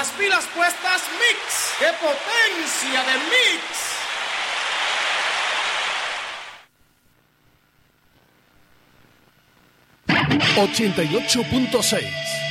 las pilas puestas, Mix. ¡Qué potencia de Mix! 88.6